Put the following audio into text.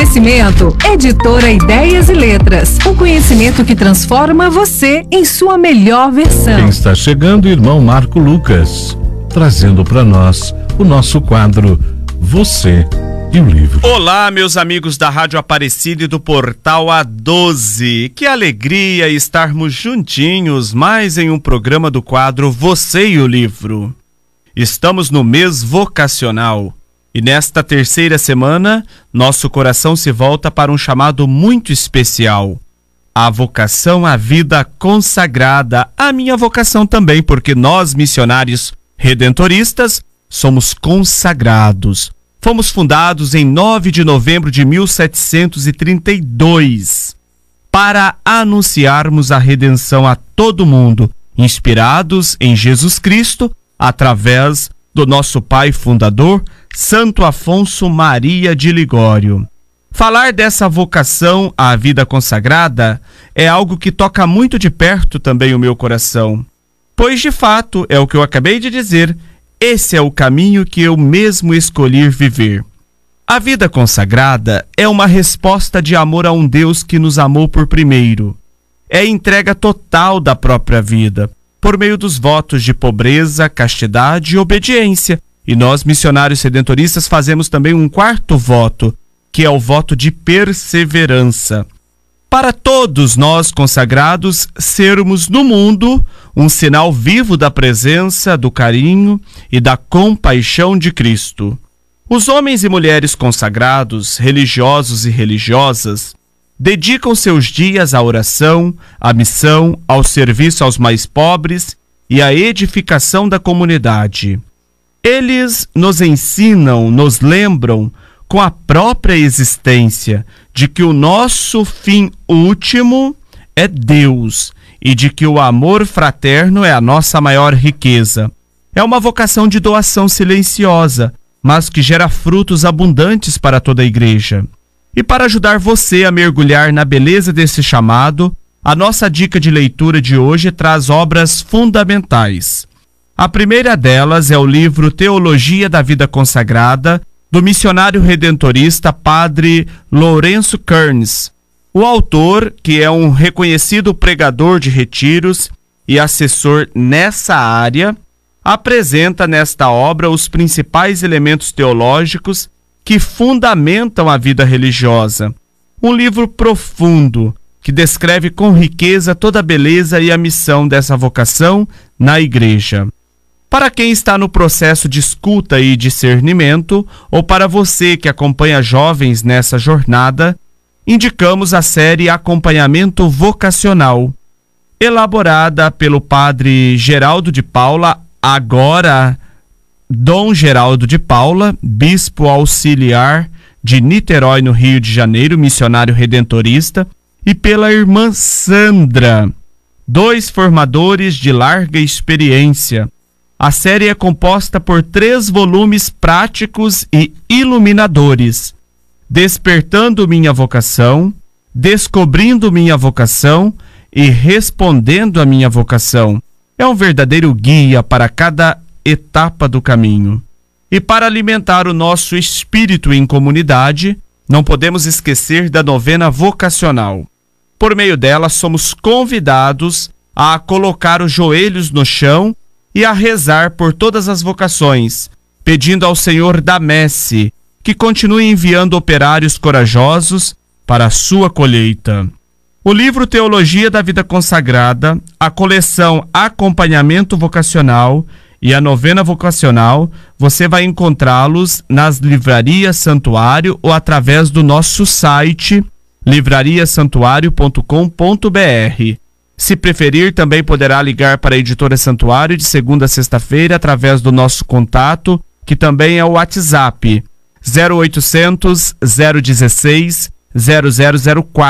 Oferecimento, Editora Ideias e Letras. O conhecimento que transforma você em sua melhor versão. Quem está chegando, irmão Marco Lucas, trazendo para nós o nosso quadro Você e o Livro. Olá, meus amigos da Rádio Aparecida e do Portal A12. Que alegria estarmos juntinhos mais em um programa do quadro Você e o Livro. Estamos no mês vocacional. E nesta terceira semana, nosso coração se volta para um chamado muito especial. A vocação à vida consagrada. A minha vocação também, porque nós, missionários redentoristas, somos consagrados. Fomos fundados em 9 de novembro de 1732 para anunciarmos a redenção a todo mundo, inspirados em Jesus Cristo, através do nosso pai fundador, Santo Afonso Maria de Ligório. Falar dessa vocação à vida consagrada é algo que toca muito de perto também o meu coração. Pois, de fato, é o que eu acabei de dizer, esse é o caminho que eu mesmo escolhi viver. A vida consagrada é uma resposta de amor a um Deus que nos amou por primeiro. É a entrega total da própria vida, por meio dos votos de pobreza, castidade e obediência. E nós, missionários redentoristas, fazemos também um quarto voto, que é o voto de perseverança. Para todos nós consagrados, sermos no mundo um sinal vivo da presença, do carinho e da compaixão de Cristo. Os homens e mulheres consagrados, religiosos e religiosas, dedicam seus dias à oração, à missão, ao serviço aos mais pobres e à edificação da comunidade. Eles nos ensinam, nos lembram, com a própria existência, de que o nosso fim último é Deus e de que o amor fraterno é a nossa maior riqueza. É uma vocação de doação silenciosa, mas que gera frutos abundantes para toda a igreja. E para ajudar você a mergulhar na beleza desse chamado, a nossa dica de leitura de hoje traz obras fundamentais. A primeira delas é o livro Teologia da Vida Consagrada, do missionário redentorista Padre Lourenço Kearns. O autor, que é um reconhecido pregador de retiros e assessor nessa área, apresenta nesta obra os principais elementos teológicos que fundamentam a vida religiosa. Um livro profundo, que descreve com riqueza toda a beleza e a missão dessa vocação na igreja. Para quem está no processo de escuta e discernimento, ou para você que acompanha jovens nessa jornada, indicamos a série Acompanhamento Vocacional, elaborada pelo Padre Geraldo de Paula, agora Dom Geraldo de Paula, bispo auxiliar de Niterói, no Rio de Janeiro, missionário redentorista, e pela irmã Sandra, dois formadores de larga experiência. A série é composta por 3 volumes práticos e iluminadores: Despertando Minha Vocação, Descobrindo Minha Vocação e Respondendo a Minha Vocação. É um verdadeiro guia para cada etapa do caminho. E para alimentar o nosso espírito em comunidade, não podemos esquecer da novena vocacional. Por meio dela, somos convidados a colocar os joelhos no chão e a rezar por todas as vocações, pedindo ao Senhor da Messe que continue enviando operários corajosos para a sua colheita. O livro Teologia da Vida Consagrada, a coleção Acompanhamento Vocacional e a novena vocacional, você vai encontrá-los nas livrarias Santuário ou através do nosso site livrariasantuario.com.br. Se preferir, também poderá ligar para a Editora Santuário de segunda a sexta-feira através do nosso contato, que também é o WhatsApp 0800 016 0004.